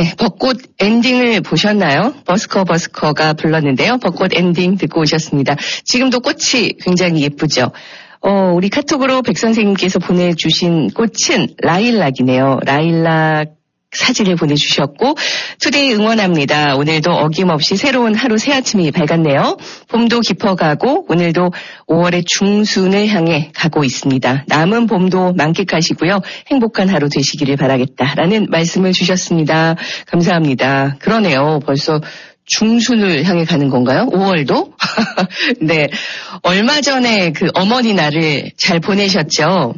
네, 벚꽃 엔딩을 보셨나요? 버스커가 불렀는데요. 벚꽃 엔딩 듣고 오셨습니다. 지금도 꽃이 굉장히 예쁘죠. 우리 카톡으로 백 선생님께서 보내주신 꽃은 라일락이네요. 라일락 사진을 보내주셨고 투데이 응원합니다. 오늘도 어김없이 새로운 하루 새아침이 밝았네요. 봄도 깊어가고 오늘도 5월의 중순을 향해 가고 있습니다. 남은 봄도 만끽하시고요. 행복한 하루 되시기를 바라겠다라는 말씀을 주셨습니다. 감사합니다. 그러네요. 벌써 중순을 향해 가는 건가요? 5월도? 네. 얼마 전에 그 어머니 날을 잘 보내셨죠?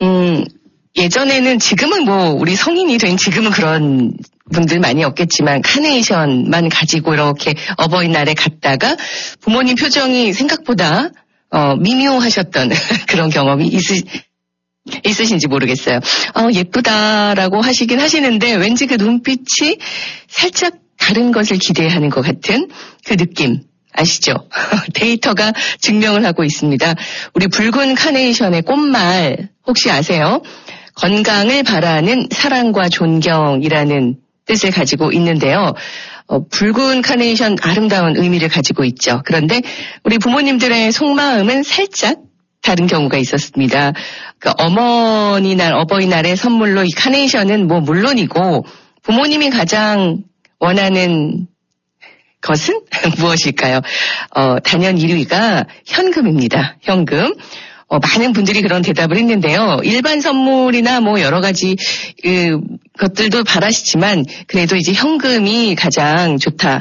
예전에는 지금은 우리 성인이 된 지금은 그런 분들 많이 없겠지만 카네이션만 가지고 이렇게 어버이날에 갔다가 부모님 표정이 생각보다 미묘하셨던 그런 경험이 있으신지 모르겠어요. 예쁘다라고 하시긴 하시는데 왠지 그 눈빛이 살짝 다른 것을 기대하는 것 같은 그 느낌 아시죠? 데이터가 증명을 하고 있습니다. 우리 붉은 카네이션의 꽃말 혹시 아세요? 건강을 바라는 사랑과 존경이라는 뜻을 가지고 있는데요. 붉은 카네이션 아름다운 의미를 가지고 있죠. 그런데 우리 부모님들의 속마음은 살짝 다른 경우가 있었습니다. 그 어머니날, 어버이날의 선물로 이 카네이션은 물론이고 부모님이 가장 원하는 것은 무엇일까요? 단연 1위가 현금입니다. 현금. 많은 분들이 그런 대답을 했는데요. 일반 선물이나 여러 가지 것들도 바라시지만 그래도 이제 현금이 가장 좋다.